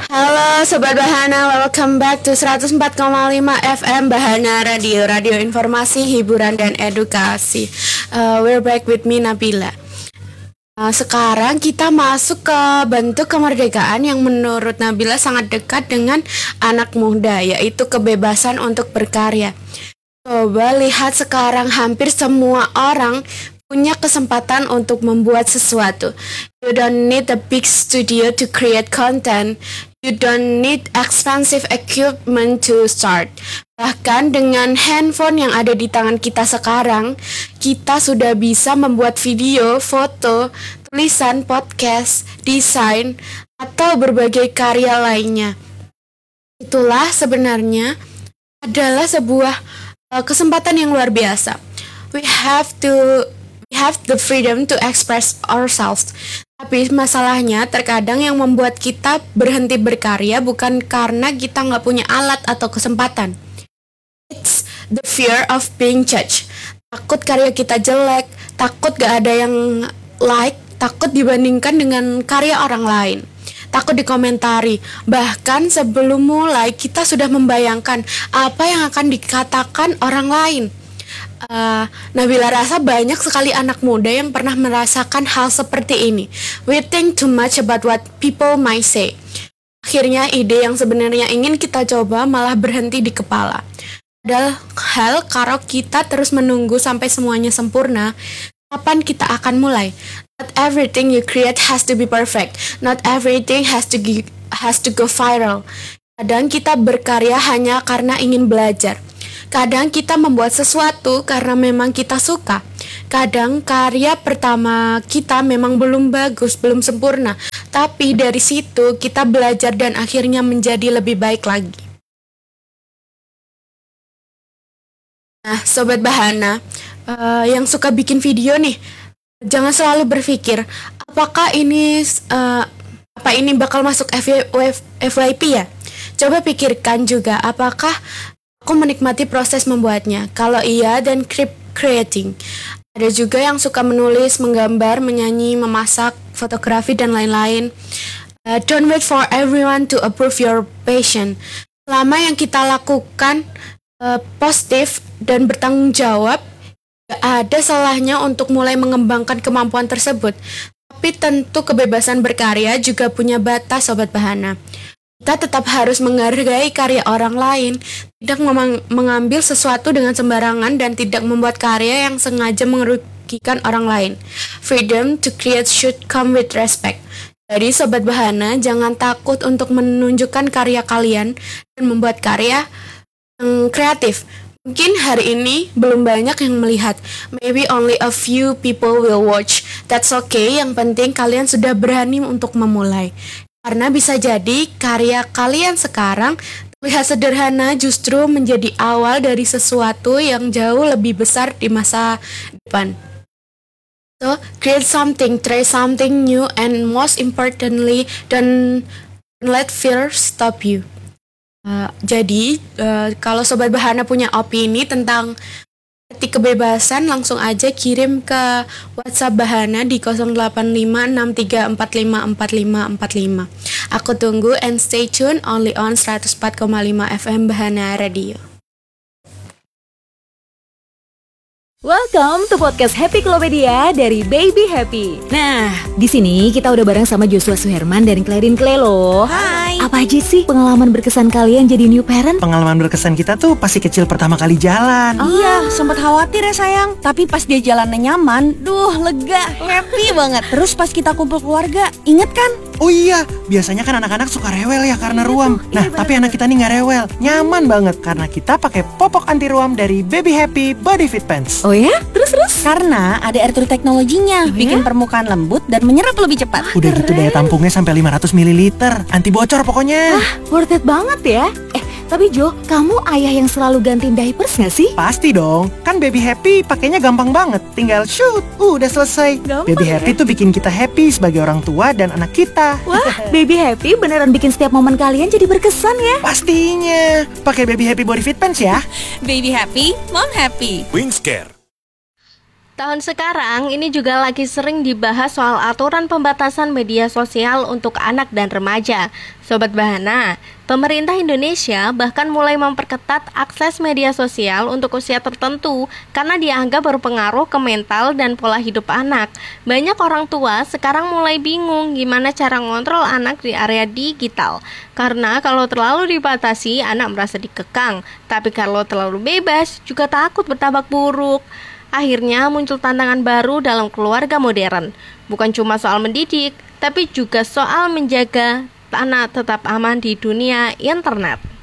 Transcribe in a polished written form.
Halo Sobat Bahana, welcome back to 104,5 FM Bahana Radio, radio informasi, hiburan, dan edukasi. We're back with me, Nabila. Sekarang kita masuk ke bentuk kemerdekaan yang menurut Nabila sangat dekat dengan anak muda, yaitu kebebasan untuk berkarya. Coba lihat sekarang hampir semua orang punya kesempatan untuk membuat sesuatu. You don't need a big studio to create content. You don't need expensive equipment to start. Bahkan dengan handphone yang ada di tangan kita sekarang, kita sudah bisa membuat video, foto, tulisan, podcast, desain, atau berbagai karya lainnya. Itulah sebenarnya adalah sebuah kesempatan yang luar biasa. We have the freedom to express ourselves. Tapi masalahnya terkadang yang membuat kita berhenti berkarya bukan karena kita nggak punya alat atau kesempatan. It's the fear of being judged. Takut karya kita jelek, takut gak ada yang like, takut dibandingkan dengan karya orang lain, takut dikomentari. Bahkan sebelum mulai kita sudah membayangkan apa yang akan dikatakan orang lain. Nabila rasa banyak sekali anak muda yang pernah merasakan hal seperti ini. We think too much about what people might say. Akhirnya ide yang sebenarnya ingin kita coba malah berhenti di kepala. Padahal kalau kita terus menunggu sampai semuanya sempurna, kapan kita akan mulai? Not everything you create has to be perfect. Not everything has to go viral. Kadang kita berkarya hanya karena ingin belajar. Kadang kita membuat sesuatu karena memang kita suka. Kadang karya pertama kita memang belum bagus, belum sempurna. Tapi dari situ kita belajar dan akhirnya menjadi lebih baik lagi. Nah, Sobat Bahana, yang suka bikin video nih, jangan selalu berpikir, apakah ini bakal masuk FYP ya? Coba pikirkan juga, apakah aku menikmati proses membuatnya? Kalau iya, dan keep creating. Ada juga yang suka menulis, menggambar, menyanyi, memasak, fotografi, dan lain-lain. Don't wait for everyone to approve your passion. Selama yang kita lakukan positif dan bertanggung jawab, gak ada salahnya untuk mulai mengembangkan kemampuan tersebut. Tapi tentu kebebasan berkarya juga punya batas, Sobat Bahana. Kita tetap harus menghargai karya orang lain, tidak mengambil sesuatu dengan sembarangan, dan tidak membuat karya yang sengaja merugikan orang lain. Freedom to create should come with respect. Jadi Sobat Bahana, jangan takut untuk menunjukkan karya kalian dan membuat karya yang kreatif. Mungkin hari ini belum banyak yang melihat. Maybe only a few people will watch. That's okay, yang penting kalian sudah berani untuk memulai. Karena bisa jadi karya kalian sekarang terlihat sederhana justru menjadi awal dari sesuatu yang jauh lebih besar di masa depan. So, create something, try something new, and most importantly, don't let fear stop you. Jadi, kalau Sobat Bahana punya opini tentang arti kebebasan, langsung aja kirim ke WhatsApp Bahana di 085634545545. Aku tunggu, and stay tune only on 104,5 FM Bahana Radio. Welcome to podcast Happy Klopedia dari Baby Happy. Nah, di sini kita udah bareng sama Joshua Suherman dan Clarin Clay loh. Hai. Apa aja sih pengalaman berkesan kalian jadi new parent? Pengalaman berkesan kita tuh pasti kecil pertama kali jalan. Iya, sempat khawatir ya sayang. Tapi pas dia jalannya nyaman, lega, happy banget. Terus pas kita kumpul keluarga, inget kan? Oh iya, biasanya kan anak-anak suka rewel ya karena ruam. Nah, tapi anak kita nih nggak rewel, nyaman banget karena kita pakai popok anti ruam dari Baby Happy Body Fit Pants. Oh ya? Terus? Karena ada air true teknologinya, bikin permukaan lembut dan menyerap lebih cepat. Udah gitu daya tampungnya sampai 500 ml, anti bocor pokoknya. Worth it banget ya. Tapi Jo, kamu ayah yang selalu gantiin diapers gak sih? Pasti dong, kan Baby Happy pakainya gampang banget. Tinggal shoot, udah selesai. Gampang Baby ya? Happy tuh bikin kita happy sebagai orang tua dan anak kita. Wah, Baby Happy beneran bikin setiap momen kalian jadi berkesan ya. Pastinya, pakai Baby Happy Body Fit Pants ya. Baby happy, mom happy. Wingscare. Tahun sekarang ini juga lagi sering dibahas soal aturan pembatasan media sosial untuk anak dan remaja. Sobat Bahana, pemerintah Indonesia bahkan mulai memperketat akses media sosial untuk usia tertentu karena dianggap berpengaruh ke mental dan pola hidup anak. Banyak orang tua sekarang mulai bingung gimana cara ngontrol anak di area digital. Karena kalau terlalu dibatasi, anak merasa dikekang. Tapi kalau terlalu bebas, juga takut bertambah buruk. Akhirnya muncul tantangan baru dalam keluarga modern. Bukan cuma soal mendidik, tapi juga soal menjaga anak tetap aman di dunia internet.